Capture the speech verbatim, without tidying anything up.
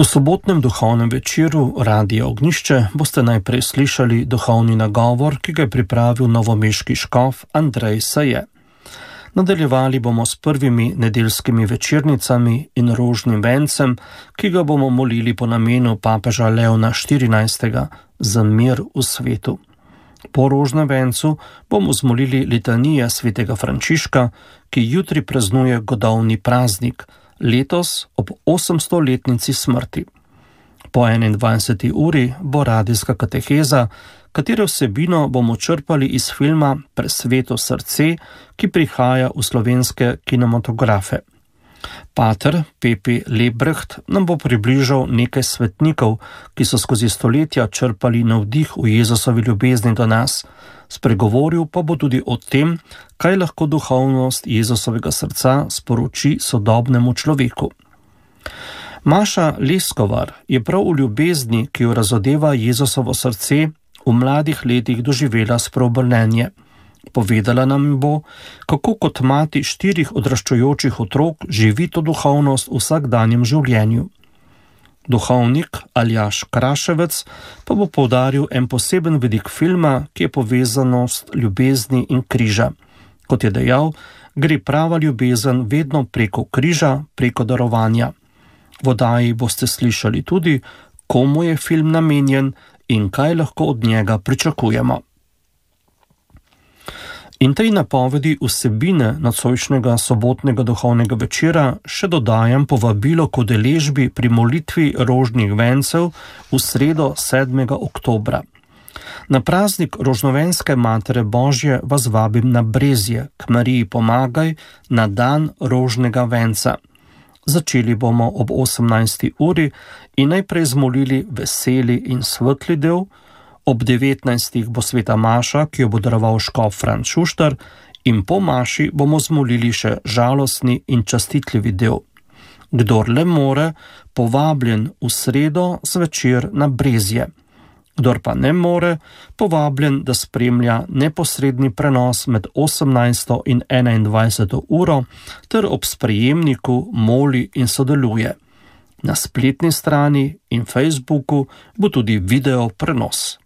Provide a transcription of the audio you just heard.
V sobotnem duhovnem večeru Radia Ognišče boste najprej slišali duhovni nagovor, ki ga je pripravil novomeški škof Andrej Saje. Nadaljevali bomo s prvimi nedeljskimi večernicami in rožnim vencem, ki ga bomo molili po namenu papeža Leona štirinajstega za mir v svetu. Po rožnem vencu bomo zmolili litanije svetega Frančiška, ki jutri praznuje godovni praznik, letos ob osemstoletnici smrti. Po enaindvajseti uri bo radijska kateheza, katere vsebino bomo črpali iz filma Presveto srce, ki prihaja v slovenske kinematografe. Pater Pepi Lebrecht nam bo približal nekaj svetnikov, ki so skozi stoletja črpali navdih v Jezusovi ljubezni do nas, spregovoril pa bo tudi o tem, kaj lahko duhovnost Jezusovega srca sporoči sodobnemu človeku. Maša Leskovar je prav v ljubezni, ki jo razodeva Jezusovo srce, v mladih letih doživela spreobrnenje. Povedala nam bo, kako kot mati štirih odraščajočih otrok živi to duhovnost v vsakdanjem življenju. Duhovnik Aljaž Kraševec pa bo poudaril en poseben vidik filma, ki je povezanost ljubezni in križa. Kot je dejal, gre prava ljubezen vedno preko križa, preko darovanja. V oddaji boste slišali tudi, komu je film namenjen in kaj lahko od njega pričakujemo. In tej napovedi vsebine nocojšnjega sobotnega duhovnega večera še dodajam povabilo k udeležbi pri molitvi rožnih vencev v sredo sedmega oktobra. Na praznik rožnovenske Matere Božje vas vabim na Brezje, k Mariji Pomagaj, na dan rožnega venca. Začeli bomo ob osemnajsti uri in najprej zmolili veseli in svetli del. Ob devetnajstih bo sveta maša, ki jo bo daroval škof Franc Šuštar, in po maši bomo zmolili še žalostni in častitljivi del. Kdor le more, povabljen v sredo zvečer na Brezje. Kdor pa ne more, povabljen, da spremlja neposredni prenos med osemnajsto in enaindvajseto uro, ter ob sprejemniku moli in sodeluje. Na spletni strani in Facebooku bo tudi video prenos.